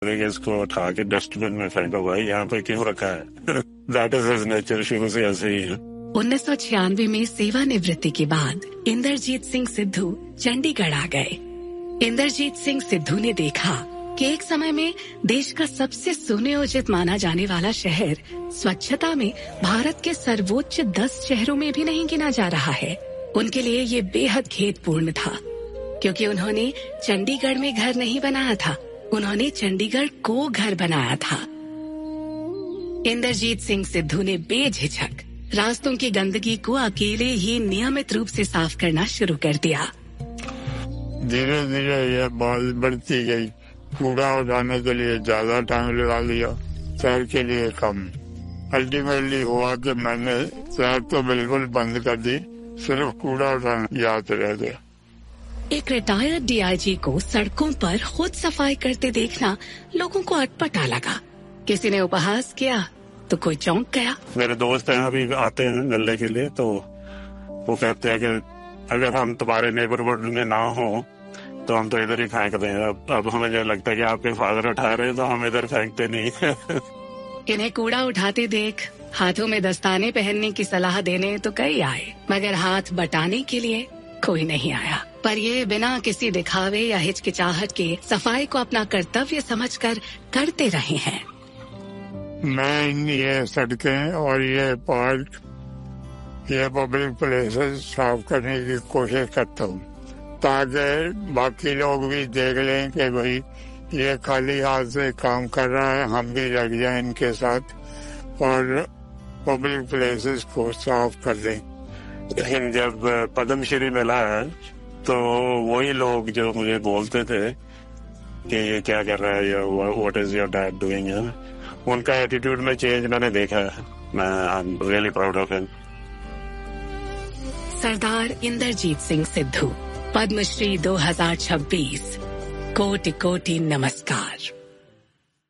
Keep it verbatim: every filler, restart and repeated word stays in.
इसको उठा के डस्टबिन में फेंको, भाई यहाँ पे क्यों रखा है। दैट इज हिज नेचर, शुरू से ऐसे ही है। उन्नीस सौ छियानवे में सेवानिवृत्ति के बाद इंद्रजीत सिंह सिद्धू चंडीगढ़ आ गए। इंद्रजीत सिंह सिद्धू ने देखा कि एक समय में देश का सबसे सुनियोजित माना जाने वाला शहर स्वच्छता में भारत के सर्वोच्च दस शहरों में भी नहीं गिना जा रहा है। उनके लिए ये बेहद खेदपूर्ण था, क्योंकि उन्होंने चंडीगढ़ में घर नहीं बनाया था, उन्होंने चंडीगढ़ को घर बनाया था। इंद्रजीत सिंह सिद्धू ने बेझिझक रास्तों की गंदगी को अकेले ही नियमित रूप से साफ करना शुरू कर दिया। धीरे धीरे यह बात बढ़ती गई। कूड़ा उठाने के लिए ज्यादा टाइम लगा लिया, सैर के लिए कम। अल्टीमेटली हुआ कि मैंने सैर तो बिल्कुल बंद कर दी, सिर्फ कूड़ा उठाना याद रह गया। एक रिटायर्ड डीआईजी को सड़कों पर खुद सफाई करते देखना लोगों को अटपटा लगा। किसी ने उपहास किया तो कोई चौंक गया। मेरे दोस्त हैं अभी आते हैं मिलने के लिए, तो वो कहते हैं कि अगर हम तुम्हारे नेबरहुड में ना हो तो हम तो इधर ही फेंक दें। अब अब हमें जो लगता है कि आपके फादर उठा रहे हैं तो हम इधर फेंकते नहीं। इन्हें कूड़ा उठाते देख हाथों में दस्ताने पहनने की सलाह देने तो कई आए, मगर हाथ बटाने के लिए कोई नहीं आया। पर ये बिना किसी दिखावे या हिचकिचाहट के सफाई को अपना कर्तव्य समझकर करते रहे हैं। मैं ये सड़कें और ये पार्क, ये पब्लिक प्लेसेस साफ करने की कोशिश करता हूँ, ताकि बाकी लोग भी देख लें कि भाई ये खाली हाथ से काम कर रहा है, हम भी लग जाए इनके साथ और पब्लिक प्लेसेस को साफ कर दें। लेकिन जब पद्मश्री मिला है तो वही लोग जो मुझे बोलते थे कि ये क्या कर रहा है, या what is your dad doing, उनका एटीट्यूड में चेंज मैंने देखा है। मैं I am really proud of him. सरदार इंद्रजीत सिंह सिद्धू, पद्मश्री दो हज़ार छब्बीस। कोटि कोटि नमस्कार।